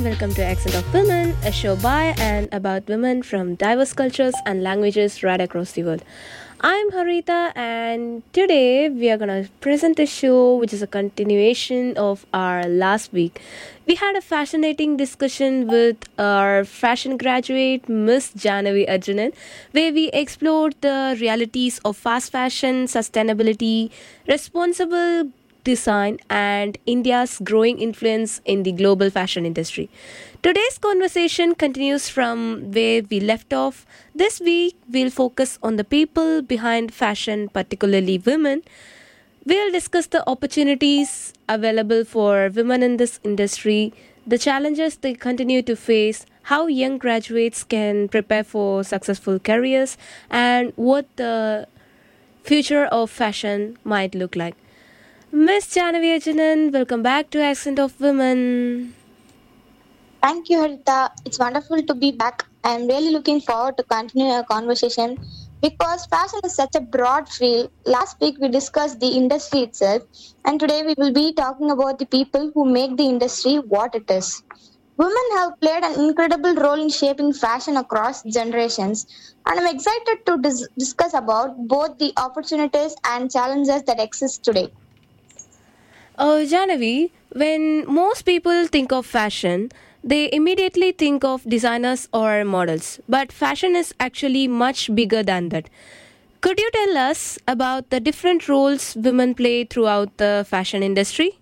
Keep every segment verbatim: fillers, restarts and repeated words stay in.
welcome to Accent of Women, a show by and about women from diverse cultures and languages right across the world. I'm Harita, and today we are going to present a show which is a continuation of our last week. We had a fascinating discussion with our fashion graduate, Miss Janavi Arjunan, where we explored the realities of fast fashion, sustainability, responsible design, and India's growing influence in the global fashion industry. Today's conversation continues from where we left off. This week, we'll focus on the people behind fashion, particularly women. We'll discuss the opportunities available for women in this industry, the challenges they continue to face, how young graduates can prepare for successful careers, and what the future of fashion might look like. Miss Janavi Arjunan, welcome back to Accent of Women. Thank you, Harita. It's wonderful to be back. I'm really looking forward to continue our conversation because fashion is such a broad field. Last week we discussed the industry itself, and today we will be talking about the people who make the industry what it is. Women have played an incredible role in shaping fashion across generations, and I'm excited to dis- discuss about both the opportunities and challenges that exist today. Oh, Janavi, when most people think of fashion, they immediately think of designers or models. But fashion is actually much bigger than that. Could you tell us about the different roles women play throughout the fashion industry?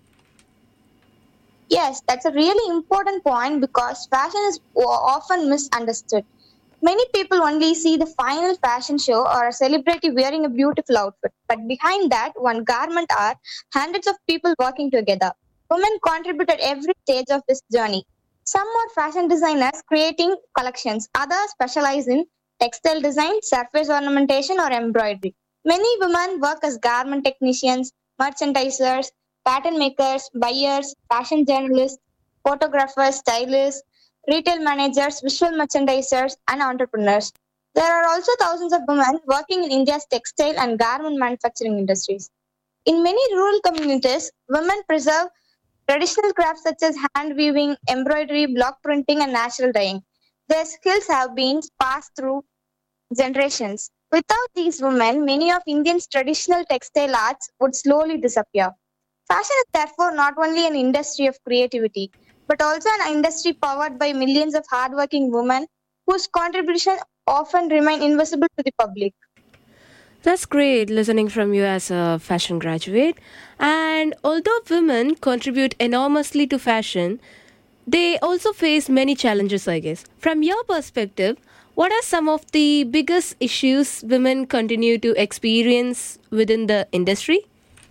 Yes, that's a really important point because fashion is o- often misunderstood. Many people only see the final fashion show or a celebrity wearing a beautiful outfit, but behind that one garment are hundreds of people working together. Women contribute at every stage of this journey. Some are fashion designers creating collections, others specialize in textile design, surface ornamentation, or embroidery. Many women work as garment technicians, merchandisers, pattern makers, buyers, fashion journalists, photographers, stylists, retail managers, visual merchandisers, and entrepreneurs. There are also thousands of women working in India's textile and garment manufacturing industries. In many rural communities, women preserve traditional crafts such as hand weaving, embroidery, block printing, and natural dyeing. Their skills have been passed through generations. Without these women, many of Indians' traditional textile arts would slowly disappear. Fashion is therefore not only an industry of creativity, but also an industry powered by millions of hardworking women whose contribution often remain invisible to the public. That's great listening from you as a fashion graduate. And although women contribute enormously to fashion, they also face many challenges, I guess. From your perspective, what are some of the biggest issues women continue to experience within the industry?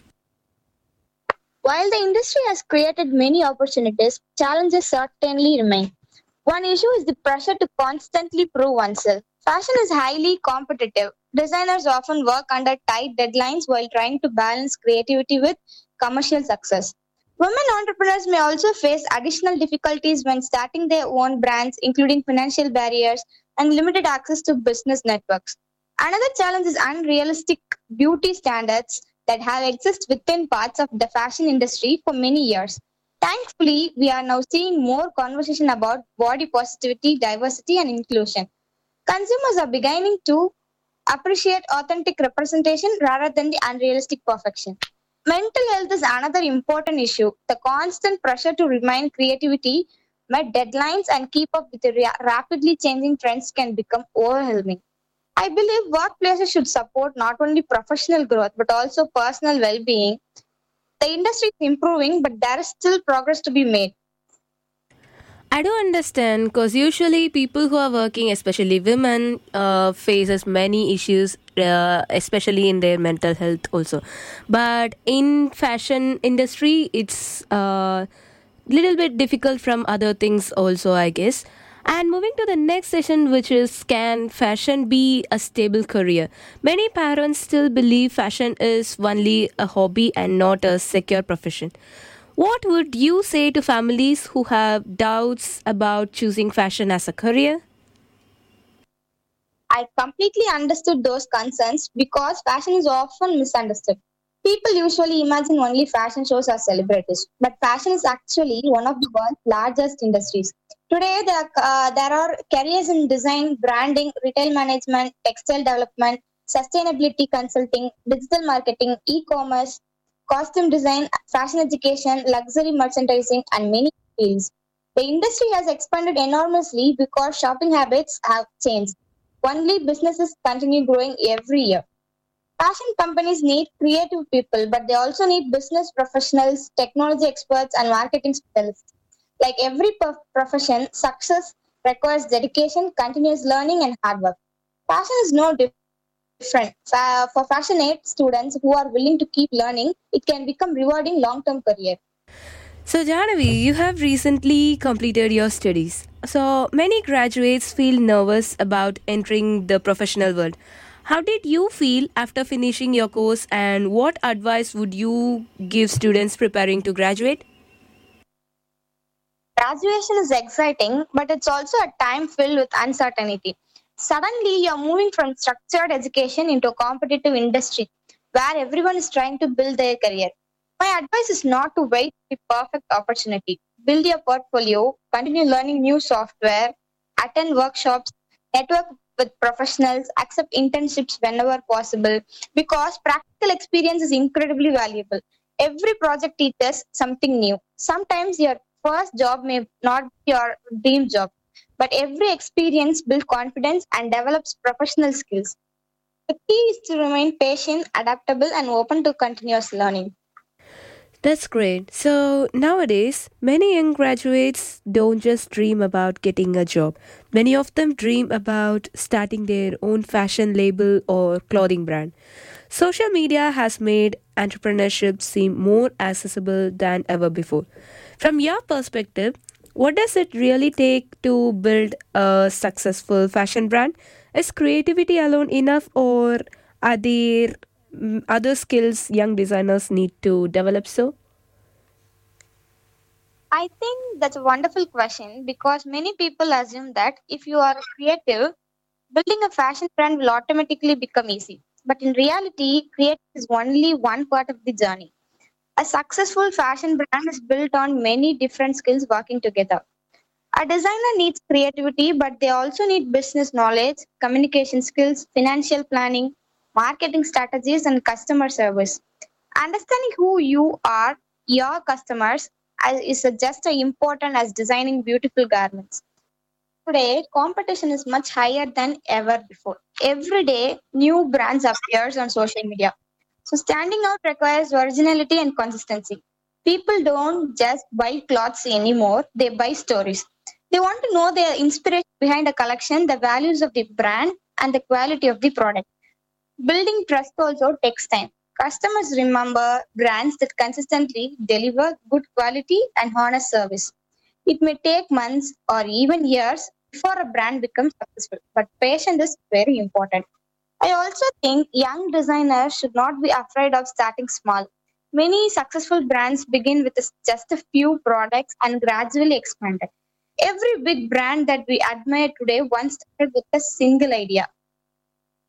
While the industry has created many opportunities, challenges certainly remain. One issue is the pressure to constantly prove oneself. Fashion is highly competitive. Designers often work under tight deadlines while trying to balance creativity with commercial success. Women entrepreneurs may also face additional difficulties when starting their own brands, including financial barriers and limited access to business networks. Another challenge is unrealistic beauty standards that have existed within parts of the fashion industry for many years. Thankfully, we are now seeing more conversation about body positivity, diversity, and inclusion. Consumers are beginning to appreciate authentic representation rather than the unrealistic perfection. Mental health is another important issue. The constant pressure to remain creativity, met deadlines, and keep up with the rea- rapidly changing trends can become overwhelming. I believe workplaces should support not only professional growth but also personal well being. The industry is improving, but there is still progress to be made. I do understand because usually people who are working, especially women, uh, faces many issues, uh, especially in their mental health also. But in fashion industry, it's a little bit difficult from other things also, I guess. And moving to the next session, which is can fashion be a stable career? Many parents still believe fashion is only a hobby and not a secure profession. What would you say to families who have doubts about choosing fashion as a career? I completely understood those concerns because fashion is often misunderstood. People usually imagine only fashion shows as celebrities, but fashion is actually one of the world's largest industries. Today, there, uh, there are careers in design, branding, retail management, textile development, sustainability consulting, digital marketing, e commerce, costume design, fashion education, luxury merchandising, and many fields. The industry has expanded enormously because shopping habits have changed. Only businesses continue growing every year. Fashion companies need creative people, but they also need business professionals, technology experts, and marketing specialists. Like every prof- profession, success requires dedication, continuous learning, and hard work. Fashion is no different. Fa- For passionate students who are willing to keep learning, it can become rewarding long-term career. So, Janavi, you have recently completed your studies. So, many graduates feel nervous about entering the professional world. How did you feel after finishing your course, and what advice would you give students preparing to graduate? Graduation is exciting, but it's also a time filled with uncertainty. Suddenly, you're moving from structured education into a competitive industry where everyone is trying to build their career. My advice is not to wait for the perfect opportunity. Build your portfolio, continue learning new software, attend workshops, network with professionals, accept internships whenever possible because practical experience is incredibly valuable. Every project teaches something new. Sometimes your first job may not be your dream job, but every experience builds confidence and develops professional skills. The key is to remain patient, adaptable, and open to continuous learning. That's great. So nowadays, many young graduates don't just dream about getting a job. Many of them dream about starting their own fashion label or clothing brand. Social media has made entrepreneurship seem more accessible than ever before. From your perspective, what does it really take to build a successful fashion brand? Is creativity alone enough, or are there mm, other skills young designers need to develop so? I think that's a wonderful question because many people assume that if you are creative, building a fashion brand will automatically become easy. But in reality, creative is only one part of the journey. A successful fashion brand is built on many different skills working together. A designer needs creativity, but they also need business knowledge, communication skills, financial planning, marketing strategies, and customer service. Understanding who you are, your customers, as- is just as important as designing beautiful garments. Today, competition is much higher than ever before. Every day, new brands appears on social media. So standing out requires originality and consistency. People don't just buy clothes anymore, they buy stories. They want to know the inspiration behind a collection, the values of the brand, and the quality of the product. Building trust also takes time. Customers remember brands that consistently deliver good quality and honest service. It may take months or even years before a brand becomes successful, but patience is very important. I also think young designers should not be afraid of starting small. Many successful brands begin with a- just a few products and gradually expand. Every big brand that we admire today once started with a single idea.